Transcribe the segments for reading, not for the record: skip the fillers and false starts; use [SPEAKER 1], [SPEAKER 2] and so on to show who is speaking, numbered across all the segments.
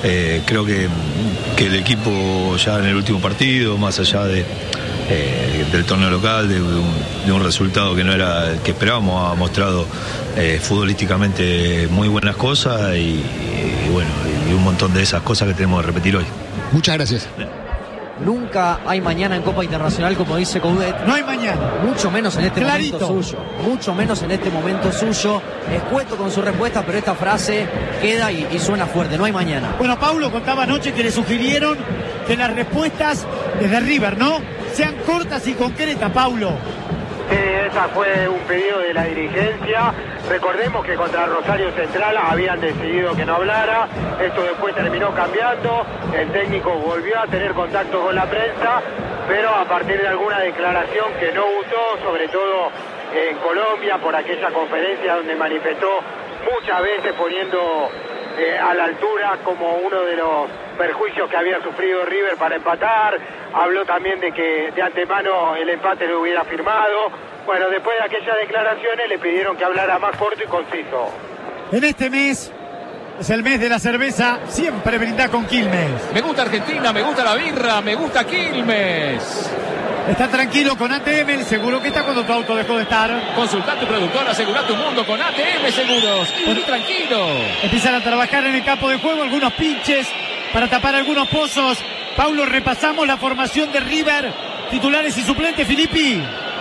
[SPEAKER 1] Creo que el equipo ya en el último partido, más allá del torneo local, de un resultado que no era el que esperábamos, ha mostrado futbolísticamente muy buenas cosas y un montón de esas cosas que tenemos que repetir hoy.
[SPEAKER 2] Muchas gracias.
[SPEAKER 3] Nunca hay mañana en Copa Internacional, como dice Coudet.
[SPEAKER 4] No hay mañana.
[SPEAKER 3] Mucho menos en este
[SPEAKER 4] Clarito.
[SPEAKER 3] momento suyo. Mucho menos en este momento suyo. Escueto con su respuesta, pero esta frase queda y suena fuerte. No hay mañana.
[SPEAKER 4] Bueno, Paulo contaba anoche que le sugirieron que las respuestas desde River, ¿no?, sean cortas y concretas, Paulo.
[SPEAKER 5] Sí, esa fue un pedido de la dirigencia. Recordemos que contra Rosario Central habían decidido que no hablara. Esto después terminó cambiando. El técnico volvió a tener contacto con la prensa, pero a partir de alguna declaración que no gustó, sobre todo en Colombia, por aquella conferencia donde manifestó muchas veces poniendo a la altura como uno de los perjuicios que había sufrido River para empatar. Habló también de que de antemano el empate lo hubiera firmado. Bueno, después de aquellas declaraciones le pidieron que hablara más corto y conciso.
[SPEAKER 4] En este mes es el mes de la cerveza. Siempre brindá con Quilmes.
[SPEAKER 6] Me gusta Argentina, me gusta la birra, me gusta Quilmes.
[SPEAKER 4] Está tranquilo con ATM, seguro que está cuando tu auto dejó de estar.
[SPEAKER 6] Consulta tu productor, asegura tu mundo con ATM Seguros. Y tranquilo.
[SPEAKER 4] Empiezan a trabajar en el campo de juego algunos pinches para tapar algunos pozos. Paulo, repasamos la formación de River, titulares y suplentes, Filippi.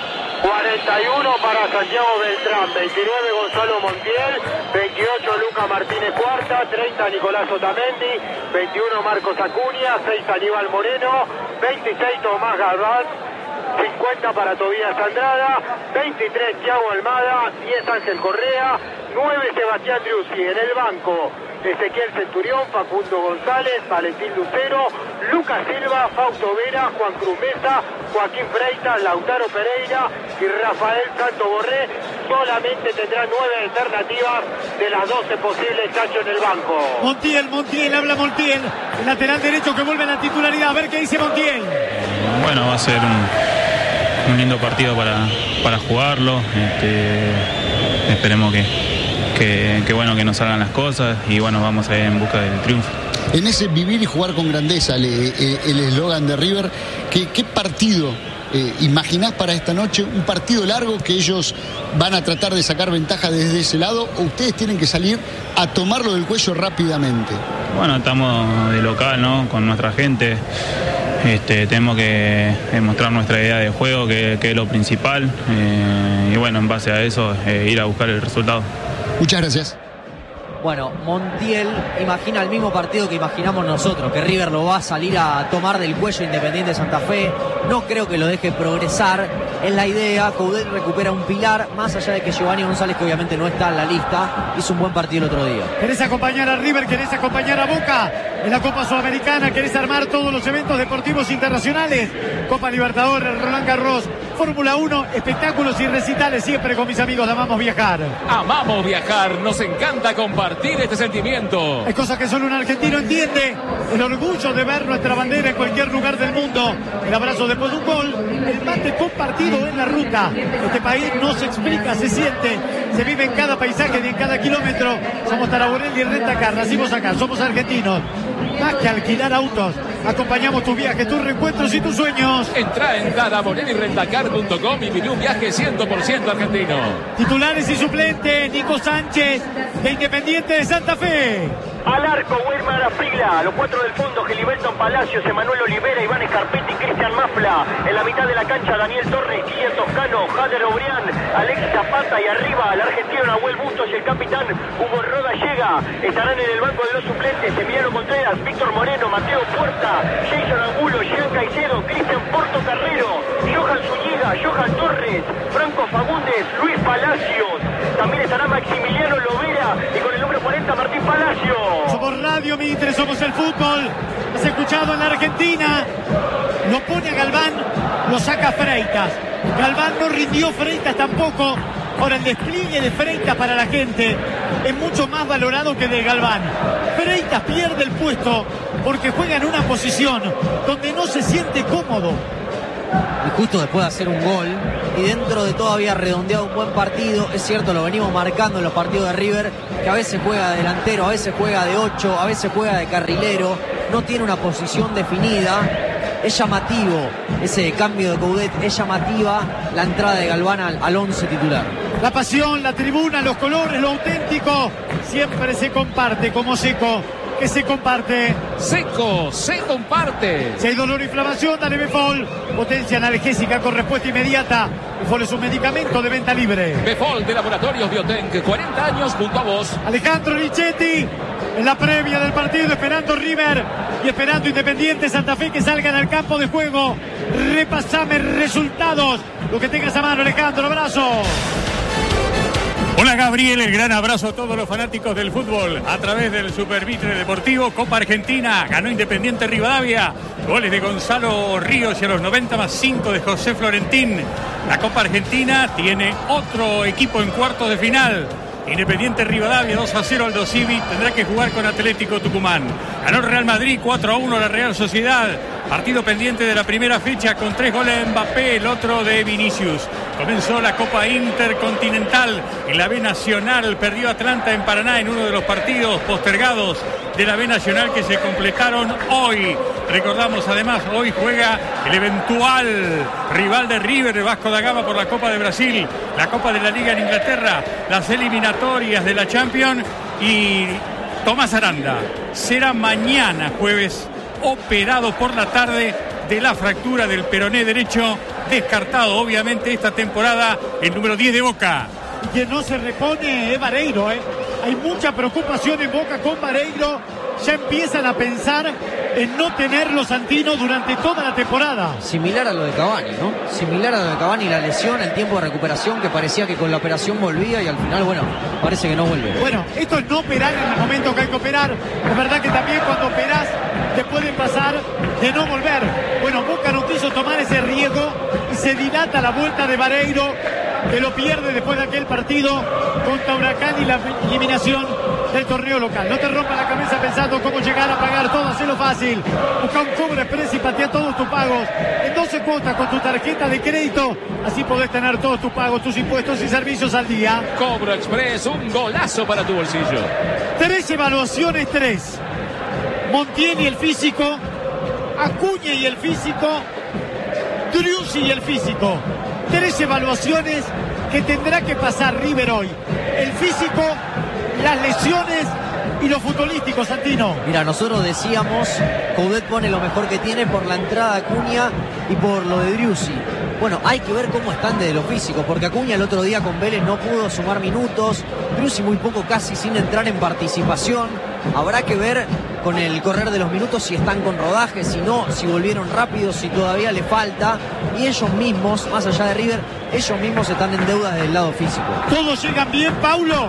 [SPEAKER 5] 41 para Santiago Beltrán, 29 Gonzalo Montiel, 28 Luca Martínez Cuarta, 30 Nicolás Otamendi, 21 Marcos Acuña, 6 Aníbal Moreno, 26 Tomás Galván, 50 para Tobías Andrada, 23 Thiago Almada, 10 Ángel Correa, 9 Sebastián Driussi. En el banco Ezequiel Centurión, Facundo González, Valentín Lucero, Lucas Silva, Fausto Vera, Juan Cruz Mesa, Joaquín Freitas, Lautaro Pereira y Rafael Santo Borré. Solamente tendrá 9 alternativas de las 12 posibles, Chacho, en el banco.
[SPEAKER 4] Montiel, habla Montiel, el lateral derecho que vuelve a la titularidad. A ver qué dice Montiel.
[SPEAKER 7] Bueno, va a ser un lindo partido para jugarlo. Esperemos que bueno, que nos salgan las cosas y bueno, vamos a ir en busca del triunfo.
[SPEAKER 2] En ese vivir y jugar con grandeza, el eslogan de River, ¿qué partido imaginás para esta noche? ¿Un partido largo que ellos van a tratar de sacar ventaja desde ese lado o ustedes tienen que salir a tomarlo del cuello rápidamente?
[SPEAKER 7] Bueno, estamos de local, ¿no?, con nuestra gente. Tenemos que mostrar nuestra idea de juego, que es lo principal, y bueno, en base a eso ir a buscar el resultado.
[SPEAKER 2] Muchas gracias.
[SPEAKER 3] Bueno, Montiel imagina el mismo partido que imaginamos nosotros, que River lo va a salir a tomar del cuello Independiente de Santa Fe. No creo que lo deje progresar, es la idea. Coudet recupera un pilar, más allá de que Giovanni González, que obviamente no está en la lista, hizo un buen partido el otro día.
[SPEAKER 4] ¿Querés acompañar a River? ¿Querés acompañar a Boca en la Copa Sudamericana? ¿Querés armar todos los eventos deportivos internacionales? Copa Libertadores, Roland Garros, Fórmula 1, espectáculos y recitales, siempre con mis amigos de Amamos Viajar.
[SPEAKER 6] Amamos viajar, nos encanta compartir este sentimiento.
[SPEAKER 4] Hay cosas que solo un argentino entiende. El orgullo de ver nuestra bandera en cualquier lugar del mundo. El abrazo después de un gol. El mate compartido en la ruta. Este país no se explica, se siente. Se vive en cada paisaje y en cada kilómetro. Somos Taraborelli y Rentacar. Nacimos acá, somos argentinos. Más que alquilar autos, acompañamos tus viajes, tus reencuentros y tus sueños.
[SPEAKER 6] Entra en taraborellirentacar.com y vive un viaje 100% argentino.
[SPEAKER 4] Titulares y suplentes, Nico Sánchez, de Independiente de Santa Fe.
[SPEAKER 5] Al arco, Wilmar Apigla. Los 4 del fondo, Gilberto Palacios, Emanuel Olivera, Iván Escarpetti, Cristian Mafla. En la mitad de la cancha, Daniel Torres, Guillermo Toscano, Jader Obrián, Alexis Zapata. Y arriba, el argentino Nahuel Bustos y el capitán Hugo Roda llega. Estarán en el banco de los suplentes Emiliano Contreras, Víctor Moreno, Mateo Puerta, Jason Angulo, Jean Caicedo, Cristian Porto Carrero, Johan Zúñiga, Johan Torres, Franco Fagundes, Luis Palacios. También estará Maximiliano Lovera y con el número 40 Martín Palacios.
[SPEAKER 4] Somos Radio Mitre, somos el fútbol. Has escuchado en la Argentina. Lo pone a Galván, lo saca Freitas. Galván no rindió, Freitas tampoco. Ahora el despliegue de Freitas para la gente es mucho más valorado que de Galván. Freitas pierde el puesto porque juega en una posición donde no se siente cómodo.
[SPEAKER 3] y justo después de hacer un gol, y dentro de todo había redondeado un buen partido. Es cierto, lo venimos marcando en los partidos de River, que a veces juega de delantero, a veces juega de 8, a veces juega de carrilero, no tiene una posición definida. Es llamativo ese cambio de Coudet, es llamativa la entrada de Galván al 11 titular.
[SPEAKER 4] La pasión, la tribuna, los colores, lo auténtico, siempre se comparte como Seco, que se comparte.
[SPEAKER 6] Seco, se comparte.
[SPEAKER 4] Si hay dolor o inflamación, dale Befol. Potencia analgésica con respuesta inmediata. Befol es un medicamento de venta libre.
[SPEAKER 6] Befol de Laboratorios Biotech, 40 años junto a vos.
[SPEAKER 4] Alejandro Lichetti en la previa del partido, esperando River y esperando Independiente Santa Fe que salgan al campo de juego. Repasame resultados, lo que tengas a mano, Alejandro. Abrazo.
[SPEAKER 8] Hola Gabriel, el gran abrazo a todos los fanáticos del fútbol. A través del Supervitre Deportivo, Copa Argentina, ganó Independiente Rivadavia. Goles de Gonzalo Ríos y a los 90 más 5 de José Florentín. La Copa Argentina tiene otro equipo en cuartos de final. Independiente Rivadavia 2-0 Aldo Civi, tendrá que jugar con Atlético Tucumán. Ganó el Real Madrid 4-1 la Real Sociedad. Partido pendiente de la primera fecha con 3 goles de Mbappé, el otro de Vinicius. Comenzó la Copa Intercontinental en la B Nacional. Perdió Atlanta en Paraná en uno de los partidos postergados de la B Nacional que se completaron hoy. Recordamos además, hoy juega el eventual rival de River, el Vasco da Gama, por la Copa de Brasil, la Copa de la Liga en Inglaterra, las eliminatorias de la Champions. Y Tomás Aranda será mañana jueves operado por la tarde de la fractura del peroné derecho, descartado obviamente esta temporada el número 10 de Boca.
[SPEAKER 4] Y que no se repone es Vareiro, Hay mucha preocupación en Boca con Vareiro. Ya empiezan a pensar en no tenerlo Santino durante toda la temporada.
[SPEAKER 3] Similar a lo de Cavani, ¿no? Similar a lo de Cavani, la lesión, el tiempo de recuperación, que parecía que con la operación volvía y al final, bueno, parece que no vuelve.
[SPEAKER 4] Bueno, esto es no operar en el momento que hay que operar. Es verdad que también cuando operás te puede pasar de no volver. Bueno, Boca no quiso tomar ese riesgo y se dilata la vuelta de Vareiro, que lo pierde después de aquel partido contra Huracán y la eliminación del torneo local. No te rompa la cabeza pensando cómo llegar a pagar todo, hacelo fácil. Busca un Cobro Express y patea todos tus pagos en 12 cuotas con tu tarjeta de crédito. Así podés tener todos tus pagos, tus impuestos y servicios al día.
[SPEAKER 6] Cobro Express, un golazo para tu bolsillo.
[SPEAKER 4] 3 evaluaciones, 3. Montiel y el físico, Acuña y el físico, Driussi y el físico. 3 evaluaciones que tendrá que pasar River hoy. El físico, las lesiones y lo futbolístico, Santino.
[SPEAKER 3] Mira, nosotros decíamos, Coudet pone lo mejor que tiene por la entrada de Acuña y por lo de Driussi. Bueno, hay que ver cómo están desde lo físico, porque Acuña el otro día con Vélez no pudo sumar minutos, Driussi muy poco, casi sin entrar en participación. Habrá que ver con el correr de los minutos si están con rodaje, si no, si volvieron rápido, si todavía le falta. Y ellos mismos, más allá de River, ellos mismos están en deuda desde el lado físico.
[SPEAKER 4] ¿Todos llegan bien, Paulo?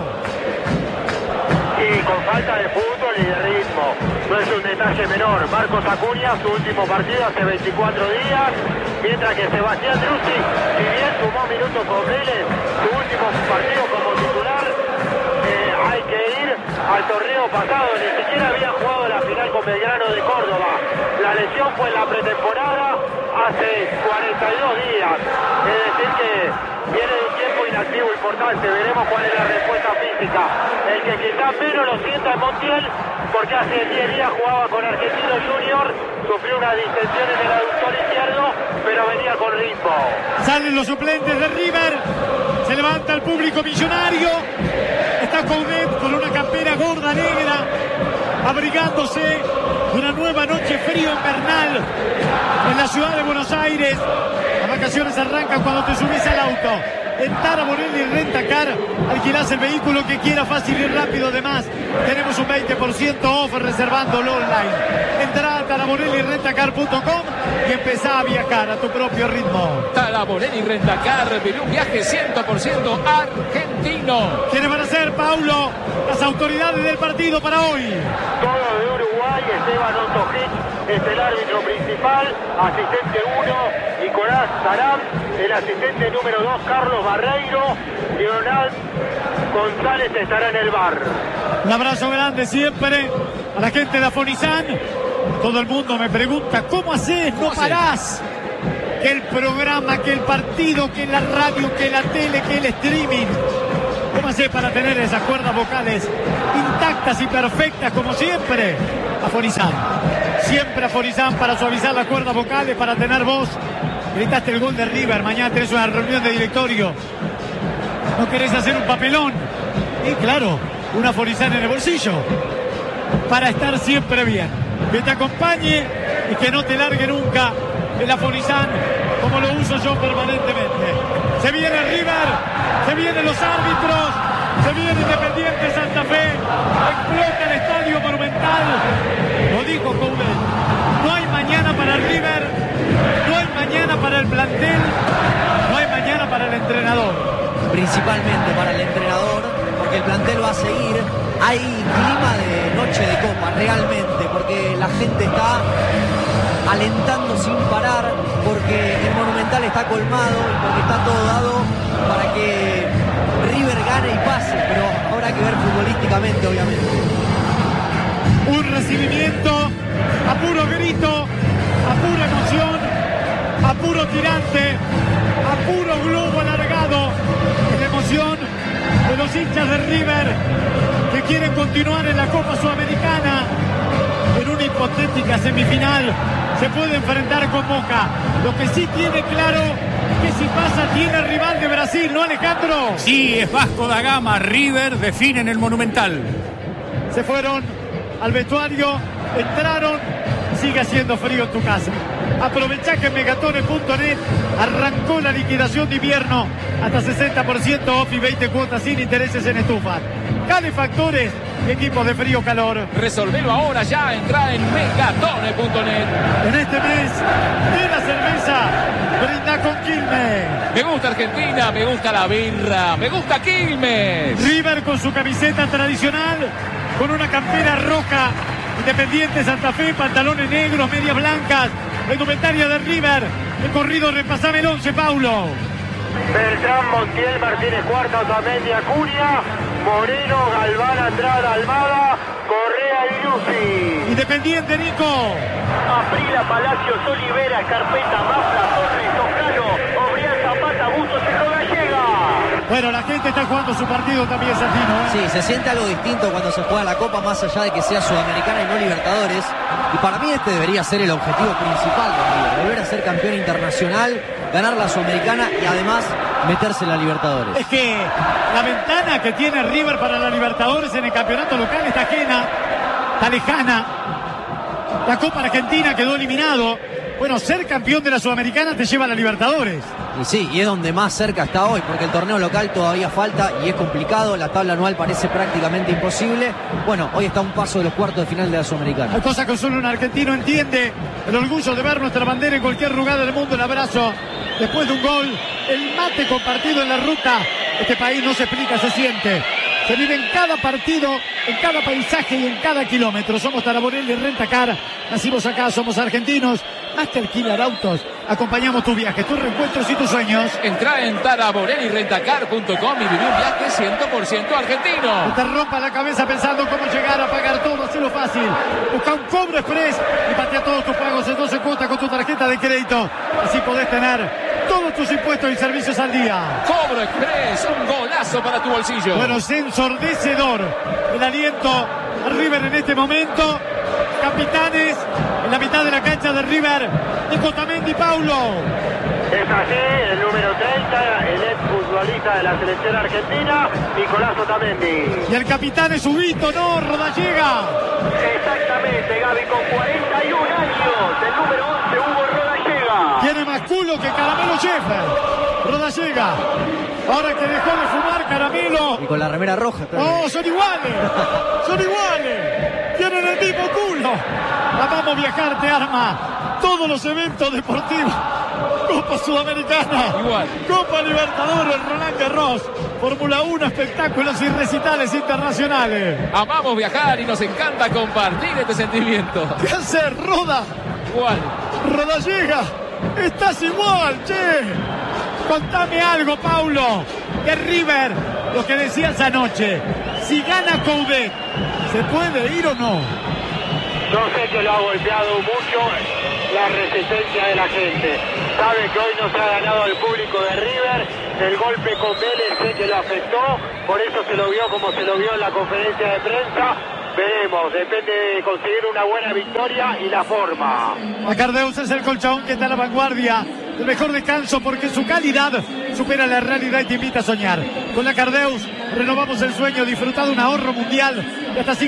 [SPEAKER 5] Y con falta de fútbol y de ritmo. No es un detalle menor. Marcos Acuña, su último partido hace 24 días, mientras que Sebastián Driussi, si bien sumó minutos con Vélez, su último partido como titular, hay que ir al torneo pasado, ni siquiera había jugado la final con Belgrano de Córdoba. La lesión fue en la pretemporada hace 42 días. Es decir que viene de un tiempo inactivo importante. Veremos cuál es la respuesta física. El que quizás menos lo sienta es Montiel, porque hace 10 días jugaba con Argentino Junior, sufrió una distensión en el aductor izquierdo, pero venía con ritmo.
[SPEAKER 4] Salen los suplentes de River, se levanta el público millonario, está Coudet con una campera gorda negra, abrigándose de una nueva noche frío invernal en la ciudad de Buenos Aires. Las vacaciones arrancan cuando te subís al auto. En Tara Morelli Rentacar alquilás el vehículo que quieras, fácil y rápido. Además, tenemos un 20% off reservándolo online. Entrá a taramorellirentacar.com y empezá a viajar a tu propio ritmo.
[SPEAKER 6] Tara Morelli Rentacar, vive un viaje 100% argentino.
[SPEAKER 4] ¿Quiénes van a ser, Paulo, las autoridades del partido para hoy?
[SPEAKER 5] Todo de Uruguay, Esteban Ontojic es el árbitro principal, asistente 1, Nicolás Sarán, el asistente número 2, Carlos Barreiro, Leonel González estará en el bar.
[SPEAKER 4] Un abrazo grande siempre a la gente de Afonizán. Todo el mundo me pregunta, ¿cómo haces? ¿No parás? que el programa, que el partido, que la radio, que la tele, que el streaming. ¿Cómo haces para tener esas cuerdas vocales intactas y perfectas como siempre? Afonizan. Siempre Afonizan para suavizar las cuerdas vocales, para tener voz. Gritaste el gol de River, mañana tenés una reunión de directorio. No querés hacer un papelón. Y claro, un Afonizan en el bolsillo. Para estar siempre bien. Que te acompañe y que no te largue nunca el Afonizan, como lo uso yo permanentemente. Se viene River, se vienen los árbitros, se viene Independiente Santa Fe, explota el Estadio Monumental. Lo dijo Coudet, no hay mañana para River, no hay mañana para el plantel, no hay mañana para el entrenador.
[SPEAKER 3] Principalmente para el entrenador, porque el plantel va a seguir. Hay clima de noche de copa, realmente, porque la gente está alentando sin parar, porque el Monumental está colmado y porque está todo dado para que River gane y pase, pero habrá que ver futbolísticamente, obviamente.
[SPEAKER 4] Un recibimiento a puro grito, a pura emoción, a puro tirante, a puro globo alargado, la emoción de los hinchas de River que quieren continuar en la Copa Sudamericana. En una hipotética semifinal se puede enfrentar con Boca. Lo que sí tiene claro que si pasa tiene rival de Brasil, ¿no, Alejandro?
[SPEAKER 8] Sí, es Vasco da Gama. River define en el Monumental.
[SPEAKER 4] Se fueron al vestuario, entraron, sigue haciendo frío en tu casa. Aprovechá que en Megatone.net arrancó la liquidación de invierno hasta 60% off y 20 cuotas sin intereses en estufa. Calefactores y equipos de frío-calor.
[SPEAKER 6] Resolvelo ahora ya, entra en Megatone.net.
[SPEAKER 4] En este mes de la cerveza, brinda con Quilmes.
[SPEAKER 6] Me gusta Argentina, me gusta la birra, me gusta Quilmes.
[SPEAKER 4] River con su camiseta tradicional, con una campera roja. Independiente Santa Fe, pantalones negros, medias blancas. La indumentaria de River. El corrido, repasame el 11, Paulo.
[SPEAKER 5] Beltrán, Montiel, Martínez Cuarta, Otamendi, Acuña, Moreno, Galván, Andrada, Almada, Correa y Lucy.
[SPEAKER 4] Independiente, Nico.
[SPEAKER 5] Aprila, Palacios, Olivera, Carpeta, Mafra, Torres, Toscano, Obriel, Zapata, Bustos y Rodallega.
[SPEAKER 4] Bueno, la gente está jugando su partido también, Santino, ¿eh?
[SPEAKER 3] Sí, se siente algo distinto cuando se juega la Copa, más allá de que sea Sudamericana y no Libertadores. Y para mí este debería ser el objetivo principal de River, volver a ser campeón internacional, ganar la Sudamericana y además meterse en la Libertadores.
[SPEAKER 4] Es que la ventana que tiene River para la Libertadores en el campeonato local está ajena, está lejana. La Copa Argentina quedó eliminado. Bueno, ser campeón de la Sudamericana te lleva a la Libertadores.
[SPEAKER 3] Y sí, y es donde más cerca está hoy, porque el torneo local todavía falta y es complicado, la tabla anual parece prácticamente imposible. Bueno, hoy está a un paso de los cuartos de final de la Sudamericana.
[SPEAKER 4] Hay cosas que solo un argentino entiende, el orgullo de ver nuestra bandera en cualquier lugar del mundo, el abrazo después de un gol, el mate compartido en la ruta. Este país no se explica, se siente. Se vive en cada partido, en cada paisaje y en cada kilómetro. Somos Taraborelli Rentacar, nacimos acá, somos argentinos. Más que alquilar autos, acompañamos tu viaje, tus reencuentros y tus sueños.
[SPEAKER 6] Entra en taraborellirentacar.com y vive un viaje 100% argentino.
[SPEAKER 4] No te rompa la cabeza pensando cómo llegar a pagar todo, hacelo fácil. Busca un Cobro Express y patea todos tus pagos en 12 cuotas con tu tarjeta de crédito. Así podés tener todos tus impuestos y servicios al día.
[SPEAKER 6] Cobro Express, un golazo para tu bolsillo.
[SPEAKER 4] Bueno, es ensordecedor el aliento a River en este momento. Capitanes en la mitad de la cancha de River, Nico Otamendi, Paulo.
[SPEAKER 5] Es así, el número 30, el ex futbolista de la selección argentina, Nicolás Otamendi.
[SPEAKER 4] Y el capitán es Huguito, no, Rodallega.
[SPEAKER 5] Exactamente, Gaby, con 41 años, el número 11, Hugo Rodallega.
[SPEAKER 4] Tiene más culo que Caramelo Sheffer, Rodallega. Ahora que dejó de fumar Caramelo.
[SPEAKER 3] Y con la remera roja también.
[SPEAKER 4] ¡Oh, son iguales! ¡Son iguales! ¡Tienen el mismo culo! Vamos a viajar, te arma todos los eventos deportivos. Copa Sudamericana,
[SPEAKER 6] igual.
[SPEAKER 4] Copa Libertadores, Roland Garros, Fórmula 1, espectáculos y recitales internacionales.
[SPEAKER 6] Amamos viajar y nos encanta compartir este sentimiento.
[SPEAKER 4] ¿Qué hacer, Roda?
[SPEAKER 6] ¿Cuál?
[SPEAKER 4] Rodallega, estás igual, che. Contame algo, Paulo, de River, lo que decías anoche. Si gana Coudet, ¿se puede ir o no?
[SPEAKER 5] Yo sé que lo ha golpeado mucho. la resistencia de la gente. Sabe que hoy no se ha ganado el público de River, el golpe con Vélez sé que lo afectó, por eso se lo vio como se lo vio en la conferencia de prensa. Veremos, depende de conseguir una buena victoria y la forma.
[SPEAKER 4] Cardeus es el colchón que está a la vanguardia del mejor descanso porque su calidad supera la realidad y te invita a soñar. Con la Cardeus renovamos el sueño, disfrutar de un ahorro mundial de hasta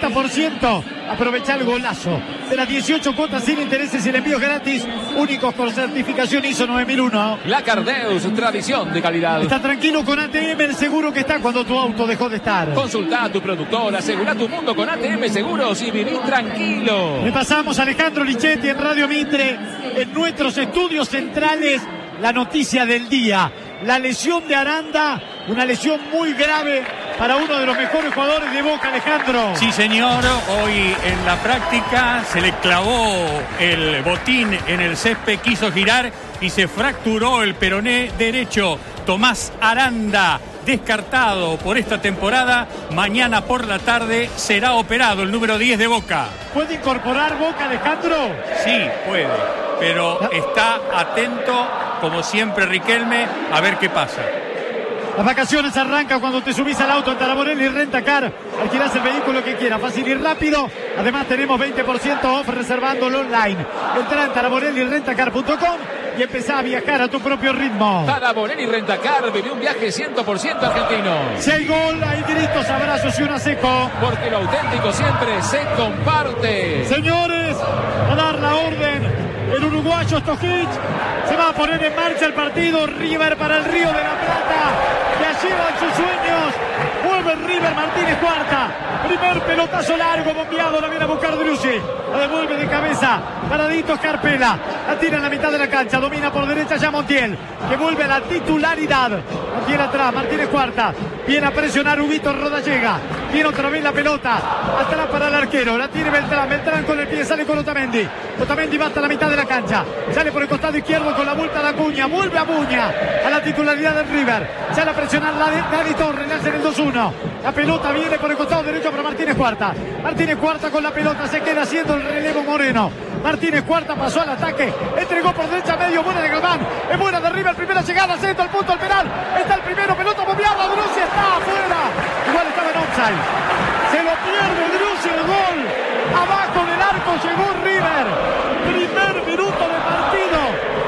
[SPEAKER 4] 50%. Aprovecha el golazo de las 18 cuotas sin intereses y el envío gratis, únicos con certificación ISO 9001.
[SPEAKER 6] La Cardeus, tradición de calidad.
[SPEAKER 4] Está tranquilo con ATM, el seguro que está cuando tu auto dejó de estar.
[SPEAKER 6] Consulta a tu productor, asegura tu mundo con ATM Seguros y viví tranquilo.
[SPEAKER 4] Repasamos a Alejandro Lichetti en Radio Mitre, en nuestros estudios centrales, la noticia del día. La lesión de Aranda, una lesión muy grave para uno de los mejores jugadores de Boca, Alejandro.
[SPEAKER 8] Sí, señor, hoy en la práctica se le clavó el botín en el césped, quiso girar y se fracturó el peroné derecho. Tomás Aranda, descartado por esta temporada, mañana por la tarde será operado, el número 10 de Boca.
[SPEAKER 4] ¿Puede incorporar Boca, Alejandro?
[SPEAKER 8] Sí, puede, pero está atento, como siempre, Riquelme, a ver qué pasa.
[SPEAKER 4] Las vacaciones arrancan cuando te subís al auto en Taraborelli Rentacar. Alquilás el vehículo que quieras, fácil y rápido. Además tenemos 20% off reservándolo online. Entrá en taraborellirentacar.com y empezá a viajar a tu propio ritmo.
[SPEAKER 6] Taraborelli Rentacar, vive un viaje 100% argentino.
[SPEAKER 4] Si hay gol, hay gritos, abrazos y una seco.
[SPEAKER 6] Porque lo auténtico siempre se comparte.
[SPEAKER 4] Señores, a dar la orden. El uruguayo Stojic se va a poner en marcha el partido. River para el Río de la Plata. Ya llevan sus sueños. Vuelve River, Martínez Cuarta. Primer pelotazo largo, bombeado. La viene a buscar Driussi. La devuelve de cabeza. Paradito Scarpella. La tira en la mitad de la cancha. Domina por derecha ya Montiel, que vuelve a la titularidad. Montiel atrás. Martínez Cuarta. Viene a presionar Huguito Rodallega. Tiene otra vez la pelota. Atrás para el arquero. La tiene Beltrán. Beltrán con el pie. Sale con Otamendi. Otamendi va hasta la mitad de la cancha. Sale por el costado izquierdo con la vuelta de Acuña. Vuelve Acuña a la titularidad del River. Sale a presionar la de Dani Torres. Le hacen el 2-1. La pelota viene por el costado derecho para Martínez Cuarta. Martínez Cuarta con la pelota. Se queda haciendo el relevo Moreno. Martínez Cuarta pasó al ataque. Entregó por derecha medio. Buena de Galván. Es buena de River. Primera llegada. Centro al punto al penal. Está el primero. Pelota bombeada. Driussi está afuera. Igual estaba en offside. Se lo pierde Driussi el gol. Abajo del arco llegó River. Primer minuto de partido.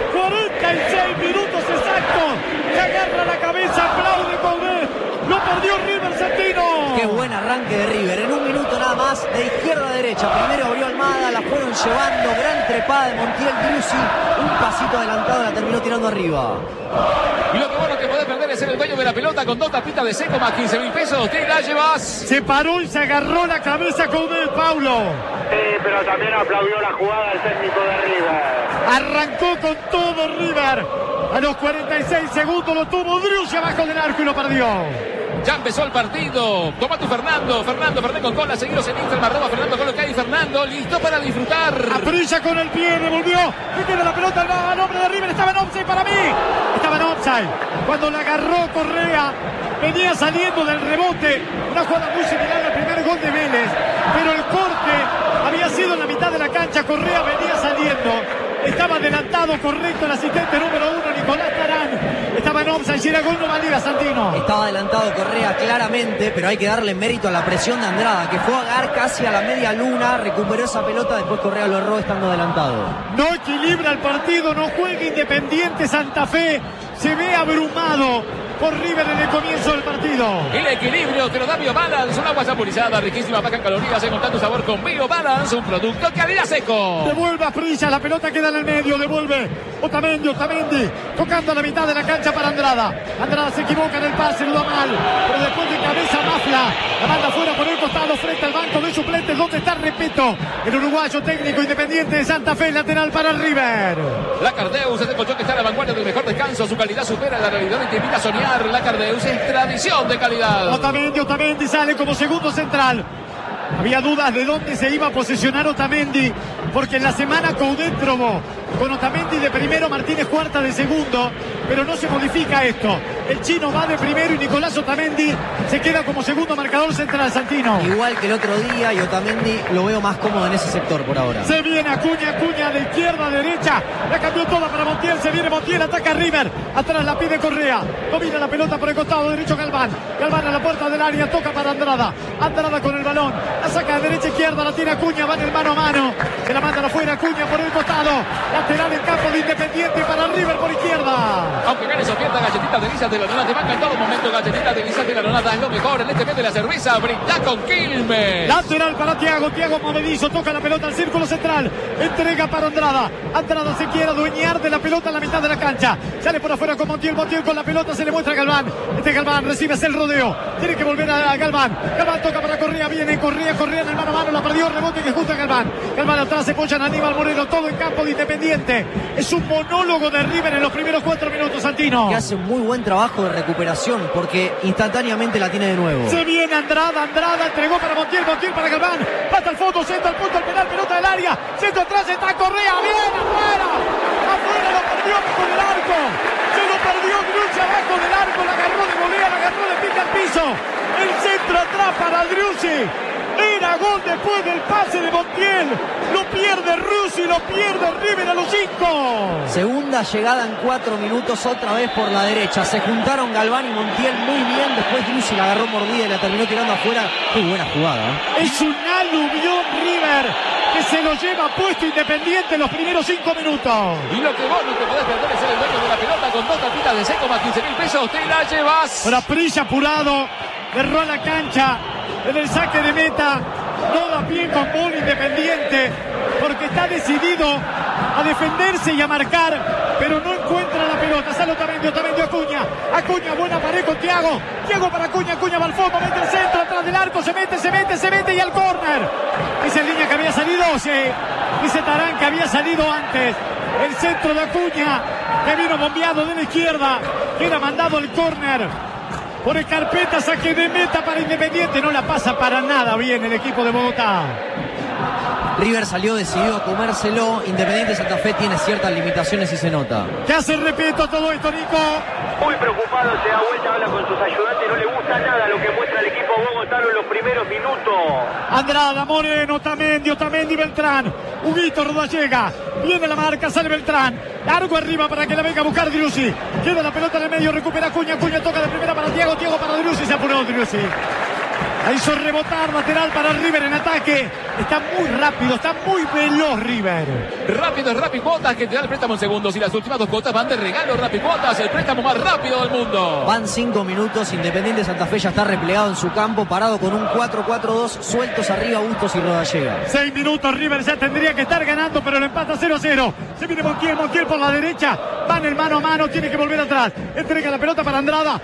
[SPEAKER 4] 46 minutos exactos. Se agarra la cabeza. Aplaude Coudet. Lo perdió River, Santino.
[SPEAKER 3] Qué buen arranque de River. En un minuto nada más, de izquierda a derecha. Primero abrió Almada, la fueron llevando. Gran trepada de Montiel. Driussi. Un pasito adelantado, la terminó tirando arriba.
[SPEAKER 6] Y lo que bueno que podés perder es ser el dueño de la pelota con 2 tapitas de seco más 15.000 pesos. Te la llevas.
[SPEAKER 4] Se paró y se agarró la cabeza Coudet, Paulo.
[SPEAKER 5] Sí, pero también aplaudió la jugada del técnico de River.
[SPEAKER 4] Arrancó con todo River. A los 46 segundos lo tuvo Driussi abajo del arco y lo perdió.
[SPEAKER 6] Ya empezó el partido. Toma tu Fernando Fernández con cola. Seguidos en Instagram. Fernando con lo que hay. Fernando listo para disfrutar.
[SPEAKER 4] Aprilla con el pie. Devolvió. Le queda la pelota al hombre de River. Estaba en offside para mí. Estaba en offside. Cuando la agarró Correa. Venía saliendo del rebote. Una jugada muy similar al primer gol de Vélez. Pero el corte había sido en la mitad de la cancha. Correa venía saliendo. Estaba adelantado, correcto, el asistente número 1, Nicolás Tarán. Estaba en offside, si era gol no valía, Santino.
[SPEAKER 3] Estaba adelantado Correa claramente, pero hay que darle mérito a la presión de Andrada, que fue a agarrar casi a la media luna, recuperó esa pelota, después Correa lo erró estando adelantado.
[SPEAKER 4] No equilibra el partido, no juega Independiente Santa Fe, se ve abrumado por River en el comienzo del partido.
[SPEAKER 6] El equilibrio te lo da BioBalance, una agua saborizada, riquísima, baja en calorías, encontrando sabor con BioBalance, un producto calidad seco.
[SPEAKER 4] Devuelve a Prilla, la pelota queda en el medio, devuelve Otamendi, tocando a la mitad de la cancha para Andrada. Andrada se equivoca en el pase, lo da mal, pero después de cabeza Mafla, la manda fuera por el costado frente al banco de suplentes, donde está, repito, el uruguayo técnico Independiente de Santa Fe, lateral para el River.
[SPEAKER 6] La Cardeus es el colchón que está a la vanguardia del mejor descanso, su calidad supera la realidad y te invita a soñar. La Cardeus es tradición de calidad.
[SPEAKER 4] Otamendi sale como segundo central. Había dudas de dónde se iba a posicionar Otamendi, porque en la semana Coudet probó con Otamendi de primero, Martínez Cuarta de segundo, pero no se modifica esto. El chino va de primero y Nicolás Otamendi se queda como segundo marcador central, Santino.
[SPEAKER 3] Igual que el otro día, y Otamendi lo veo más cómodo en ese sector por ahora.
[SPEAKER 4] Se viene Acuña de izquierda a derecha, la cambió toda para Montiel, se viene Montiel, ataca a River, atrás la pide Correa, domina la pelota por el costado derecho Galván a la puerta del área, toca para Andrada con el balón, la saca de derecha a izquierda, la tiene Acuña, va en el mano a mano, se la mandan afuera Acuña por el costado, lateral en campo de Independiente para River por izquierda.
[SPEAKER 6] Aunque ganes o pierdas, galletitas delicias de la Nona te banca en todo momento. Galletitas delicias de la Nona es lo mejor en este mes de la cerveza. Brinda con Quilmes.
[SPEAKER 4] Lateral para Thiago movedizo, toca la pelota al círculo central, entrega para Andrada se quiere adueñar de la pelota en la mitad de la cancha, sale por afuera con Montiel con la pelota, se le muestra a Galván, Galván recibe el rodeo, tiene que volver a Galván toca para Correa, viene Correa en el mano a mano, la perdió, rebote que junta a Galván atrás se pochan a Aníbal Moreno, todo en campo de Independiente. Es un monólogo de River en los primeros 4 minutos, Santino,
[SPEAKER 3] que hace un muy buen trabajo de recuperación porque instantáneamente la tiene de nuevo.
[SPEAKER 4] Se viene Andrada entregó para Montiel para Galván, pata al fondo, centro al punto, al penal, pelota del área, centro atrás, está Correa, bien afuera lo perdió con el arco, se lo perdió Driussi abajo del arco, la agarró de volea, la agarró de pica al piso, el centro atrás para Driussi, era gol después del pase de Montiel, lo pierde Driussi, lo pierde River a los 5.
[SPEAKER 3] Segunda llegada en 4 minutos, otra vez por la derecha, se juntaron Galván y Montiel muy bien, después Driussi la agarró mordida y la terminó tirando afuera, muy buena jugada.
[SPEAKER 4] Es un aluvión River, que se lo lleva puesto Independiente en los primeros 5 minutos.
[SPEAKER 6] Y lo que vos no te podés perder es ser el dueño de la pelota con 2 tapitas de seco más 15.000 pesos, te la llevas.
[SPEAKER 4] Praprilla apurado, erró a la cancha en el saque de meta, no da pie con gol Independiente, porque está decidido a defenderse y a marcar, pero no encuentra la pelota. Sale Otamendi, Acuña, buena pared con Thiago para Acuña va al fondo, mete el centro, atrás del arco, se mete y al córner. Dice en línea que había salido, dice Tarán que había salido antes. El centro de Acuña, que vino bombeado de la izquierda, que era mandado al córner. Por el carpeta, saque de meta para Independiente, no la pasa para nada bien el equipo de Bogotá.
[SPEAKER 3] River salió decidido a comérselo, Independiente Santa Fe tiene ciertas limitaciones y se nota.
[SPEAKER 4] ¿Qué hace Repeto todo esto, Nico?
[SPEAKER 5] Muy preocupado, se da vuelta, habla con sus ayudantes, no le gusta nada lo que muestra el equipo bogotano en los primeros minutos.
[SPEAKER 4] Andrada, Moreno, Otamendi, Beltrán, Huguito Rodallega, viene la marca, sale Beltrán, largo arriba para que la venga a buscar Driussi, queda la pelota en el medio, recupera Acuña toca de primera para Thiago para Driussi, se apuró Driussi. La hizo rebotar, lateral para River en ataque. Está muy rápido, está muy veloz River.
[SPEAKER 6] Rápido es Rapicuotas, que te da el préstamo en segundos. Y las últimas 2 cuotas van de regalo. Rapicuotas, el préstamo más rápido del mundo.
[SPEAKER 3] Van 5 minutos, Independiente Santa Fe ya está replegado en su campo, parado con un 4-4-2, sueltos arriba Bustos y Rodallega.
[SPEAKER 4] 6 minutos, River ya tendría que estar ganando, pero lo empata 0-0. Se viene Montiel por la derecha, va en el mano a mano, tiene que volver atrás. Entrega la pelota para Andrada,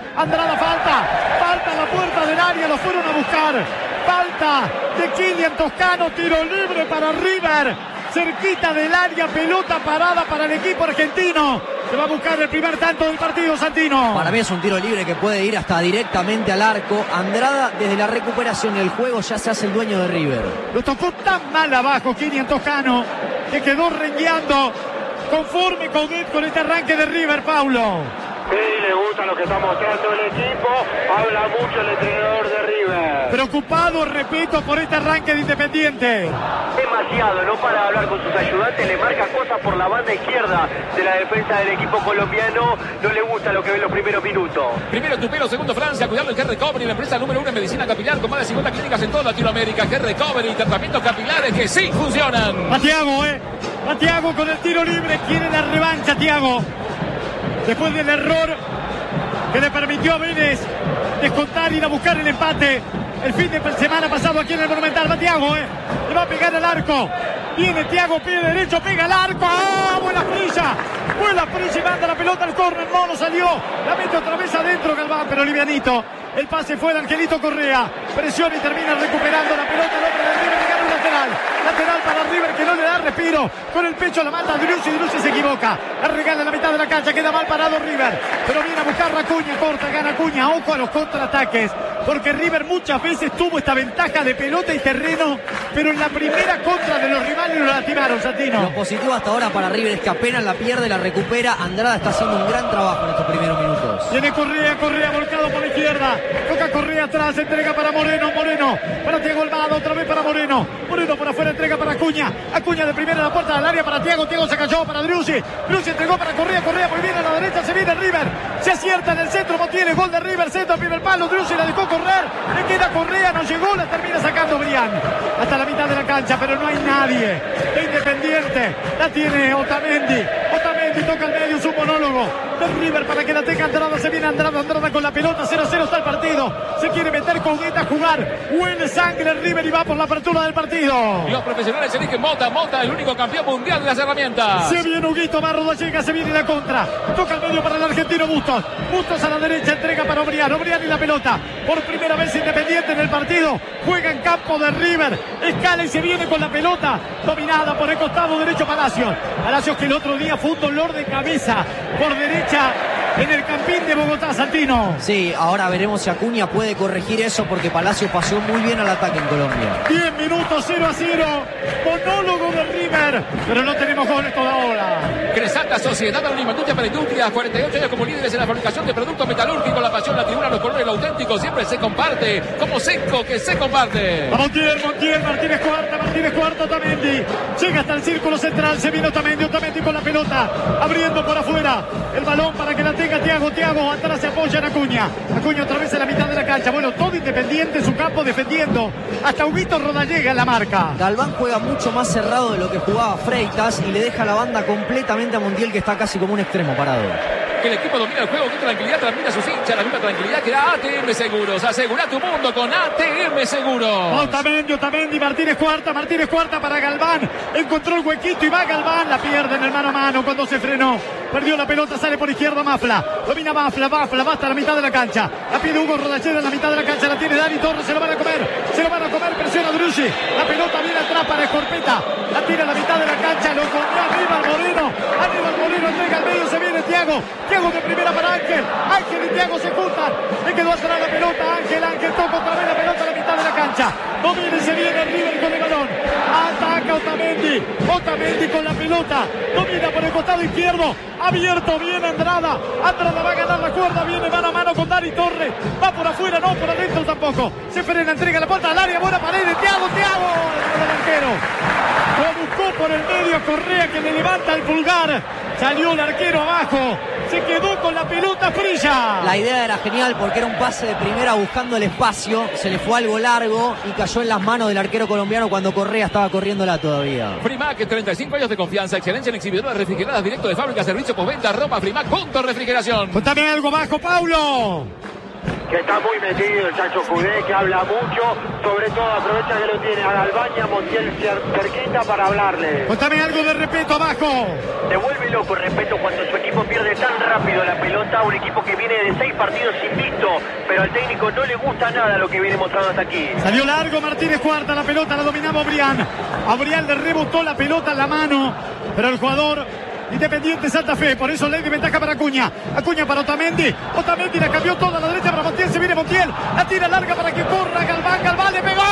[SPEAKER 4] falta en la puerta del área, lo fueron a buscar. Falta de Kylian Toscano, tiro libre para River, cerquita del área, pelota parada para el equipo argentino. Se va a buscar el primer tanto del partido, Santino.
[SPEAKER 3] Para mí es un tiro libre que puede ir hasta directamente al arco. Andrada, desde la recuperación del juego, ya se hace el dueño de River.
[SPEAKER 4] Lo tocó tan mal abajo Kylian Toscano que quedó rengueando. Conforme con este arranque de River, Paulo.
[SPEAKER 5] Sí, le gusta lo que está mostrando el equipo. Habla mucho el entrenador de River.
[SPEAKER 4] Preocupado, repito, por este arranque de Independiente.
[SPEAKER 5] Demasiado, no para de hablar con sus ayudantes. Le marca cosas por la banda izquierda de la defensa del equipo colombiano. No le gusta lo que ve en los primeros minutos.
[SPEAKER 6] Primero Tupelo, segundo Francia. Cuidado el G-Recovery, la empresa número 1 en medicina capilar con más de 50 clínicas en toda Latinoamérica. G-Recovery, tratamientos capilares que sí funcionan.
[SPEAKER 4] A Thiago con el tiro libre. Quiere la revancha, Thiago. Después del error que le permitió a Vélez descontar y ir a buscar el empate el fin de semana pasado aquí en el Monumental. Va Thiago, le va a pegar al arco. Viene Thiago, pie derecho, pega al arco. ¡Ah! Buena prisa y manda la pelota al córner. No salió. La mete otra vez adentro Galván, pero livianito. El pase fue de Angelito Correa. Presiona y termina recuperando la pelota. El hombre de River, gana un lateral para River, que no le da respiro. Con el pecho la manda Driussi se equivoca. La regala en la mitad de la cancha. Queda mal parado River, pero viene a buscar a Acuña. Corta, gana Acuña. Ojo a los contraataques, porque River muchas veces tuvo esta ventaja de pelota y terreno, pero en la primera contra de los rivales la lastimaron, Santino.
[SPEAKER 3] Lo positivo hasta ahora para River es que apenas la pierde, la recupera. Andrada está haciendo un gran trabajo en estos primeros minutos.
[SPEAKER 4] Tiene Correa volcado por la izquierda. Toca Correa atrás, entrega para Moreno para Thiago Almada, otra vez para Moreno por afuera, entrega para Acuña de primera a la puerta del área para Thiago se cayó para Driussi entregó para Correa muy bien a la derecha, se viene River, se acierta en el centro, Montiel, gol de River, centro, primer palo, Driussi la dejó correr, le queda Correa, no llegó, la termina sacando Brian hasta la mitad de la cancha, pero no hay nadie de Independiente, la tiene Otamendi toca al medio, su monólogo de River para que la tenga Andrada, se viene Andrada con la pelota, 0-0 está el partido, se quiere meter con Guetta a jugar, huele sangre River y va por la apertura del partido.
[SPEAKER 6] Los profesionales eligen Mota, el único campeón mundial de las herramientas.
[SPEAKER 4] Se viene Huguito, va Rodallega, se viene la contra, toca al medio para el argentino Bustos a la derecha, entrega para Obrián y la pelota, por primera vez Independiente en el partido, juega en campo de River, escala y se viene con la pelota, dominada por el costado derecho Palacios que el otro día fue un dolor de cabeza por derecha en el Campín de Bogotá, Santino.
[SPEAKER 3] Sí, ahora veremos si Acuña puede corregir eso porque Palacios pasó muy bien al ataque en Colombia.
[SPEAKER 4] 10 minutos, 0-0, monólogo de River, pero no tenemos goles toda hora.
[SPEAKER 6] Cresanta, Sociedad Anónima Industria para Industria, 48 años como líderes en la fabricación de productos metalúrgicos, la pasión, la tribuna, los colores, lo auténtico, siempre se comparte, como Seco que se comparte.
[SPEAKER 4] A Montiel, Martínez Cuarta, Otamendi, llega hasta el círculo central, se viene Otamendi con la pelota, abriendo por afuera, el balón para que la tenga Thiago, atrás se apoya en Acuña otra vez en la mitad de la cancha, bueno, todo Independiente en su campo defendiendo, hasta Huguito Rodallega en la marca.
[SPEAKER 3] Galván juega mucho más cerrado de lo que jugaba Freitas y le deja la banda completamente a Montiel, que está casi como un extremo parado.
[SPEAKER 6] El equipo domina el juego, qué tranquilidad transmite a sus hinchas, la misma tranquilidad que da ATM Seguros. Asegura tu mundo con ATM Seguros.
[SPEAKER 4] Otamendi, Martínez Cuarta para Galván, encontró el huequito y va Galván, la pierde en el mano a mano cuando se frenó, perdió la pelota, sale por izquierda Mafla, domina Mafla, va hasta la mitad de la cancha, la pide Hugo Rodallega en la mitad de la cancha, la tiene Dani Torres, se lo van a comer, presiona Driussi, la pelota viene atrás para Escorpeta, la tira a la mitad de la cancha, lo encontró Aníbal Moreno, entrega al medio, se viene Thiago de primera para Ángel y Thiago se juntan, le quedó atrás la pelota, Ángel toca otra vez la pelota a la mitad de la cancha, domina y se viene River con el balón, ataca Otamendi con la pelota, domina por el costado izquierdo, abierto, viene Andrada va a ganar la cuerda, viene mano a mano con Dani Torres, va por afuera, no, por adentro tampoco, se frena, entrega la puerta al área, buena pared de Thiago, el arquero, lo buscó por el medio Correa que le levanta el pulgar, salió el arquero abajo, se quedó con la pelota Frilla.
[SPEAKER 3] La idea era genial porque era un pase de primera buscando el espacio, se le fue algo largo y cayó en las manos del arquero colombiano cuando Correa estaba corriéndola todavía.
[SPEAKER 6] Frimac, 35 años de confianza, excelencia en exhibidoras refrigeradas directo de fábrica, servicio postventa, ropa, Frimac, punto refrigeración.
[SPEAKER 4] Contame algo bajo, Paulo.
[SPEAKER 5] Que está muy metido el Chacho Cudé, que habla mucho, sobre todo aprovecha que lo tiene a Galván y a Montiel cerquita para hablarle.
[SPEAKER 4] Contame algo de respeto abajo.
[SPEAKER 5] Devuelve loco el respeto cuando su equipo pierde tan rápido la pelota, un equipo que viene de 6 partidos invicto, pero al técnico no le gusta nada lo que viene mostrando hasta aquí.
[SPEAKER 4] Salió largo Martínez Cuarta, la pelota la dominaba Obrián le rebotó la pelota en la mano, pero el jugador Independiente Santa Fe, por eso ley de ventaja para Acuña para Otamendi la cambió toda a la derecha para Montiel, se viene Montiel, la tira larga para que corra Galván le pegó,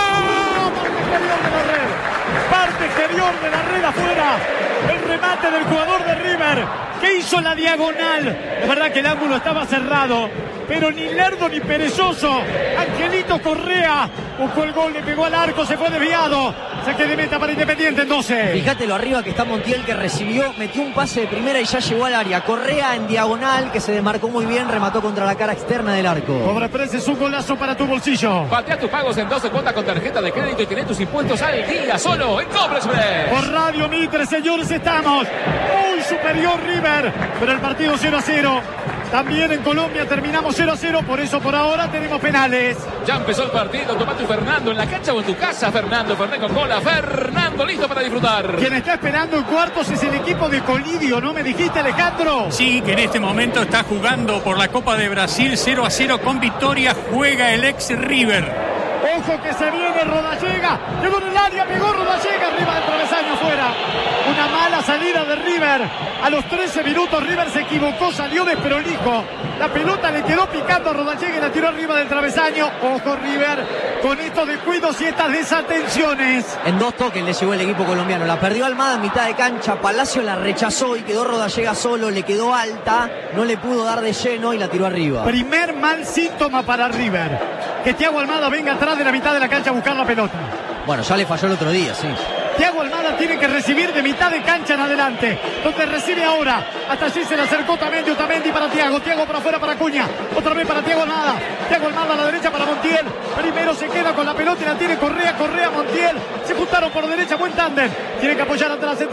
[SPEAKER 4] parte exterior de la red afuera, el remate del jugador de River que hizo la diagonal, es verdad que el ángulo estaba cerrado, pero ni lerdo ni perezoso, Angelito Correa buscó el gol, le pegó al arco, se fue desviado, saque de meta para Independiente en 12.
[SPEAKER 3] Fíjate lo arriba que está Montiel, que recibió, metió un pase de primera y ya llegó al área. Correa en diagonal, que se demarcó muy bien, remató contra la cara externa del arco.
[SPEAKER 4] Cobra Express es un golazo para tu bolsillo.
[SPEAKER 6] Patea tus pagos en 12 cuotas con tarjeta de crédito y tenés tus impuestos al día solo en Cobra Express.
[SPEAKER 4] Por Radio Mitre, señores, estamos muy superior River, pero el partido 0-0. También en Colombia terminamos 0-0, por eso por ahora tenemos penales.
[SPEAKER 6] Ya empezó el partido, toma tu Fernando en la cancha o en tu casa. Fernando con cola, Fernando listo para disfrutar.
[SPEAKER 4] Quien está esperando en cuartos es el equipo de Colidio, ¿no me dijiste, Alejandro?
[SPEAKER 8] Sí, que en este momento está jugando por la Copa de Brasil 0-0 con victoria, juega el ex River.
[SPEAKER 4] Ojo que se viene Rodallega, llegó en el área, pegó Rodallega, arriba del travesaño, fuera. Una mala salida de River. A los 13 minutos River se equivocó, salió desprolijo. La pelota le quedó picando a Rodallega y la tiró arriba del travesaño. Ojo River con estos descuidos y estas desatenciones.
[SPEAKER 3] En 2 toques le llegó el equipo colombiano. La perdió Almada en mitad de cancha. Palacio la rechazó y quedó Rodallega solo. Le quedó alta. No le pudo dar de lleno y la tiró arriba.
[SPEAKER 4] Primer mal síntoma para River. Que Thiago Almada venga atrás de la mitad de la cancha a buscar la pelota.
[SPEAKER 3] Bueno, ya le falló el otro día, sí.
[SPEAKER 4] Thiago Almada tiene que recibir de mitad de cancha en adelante, donde recibe ahora. Hasta allí se le acercó Otamendi para Thiago. Thiago para afuera para Acuña. Otra vez para Thiago Almada. Thiago Almada a la derecha para Montiel. Primero se queda con la pelota y la tiene Correa, Montiel. Se juntaron por derecha, buen tándem. Tiene que apoyar atrás.